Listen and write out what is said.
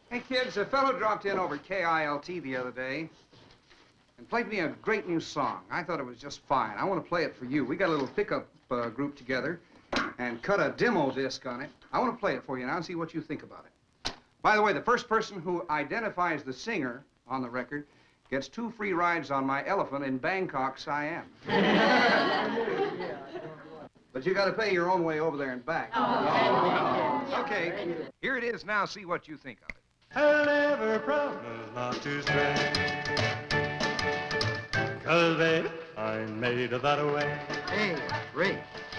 Hey, kids, a fellow dropped in over KILT the other day and played me a great new song. I thought it was just fine. I want to play it for you. We got a little pickup group together and cut a demo disc on it. I want to play it for you now and see what you think about it. By the way, the first person who identifies the singer on the record gets 2 free rides on my elephant in Bangkok, Siam. But you got to pay your own way over there and back. Oh. Okay, here it is now. See what you think of it. I'll never promise not to stray, 'cause baby, I'm made of that way. Hey, Ray.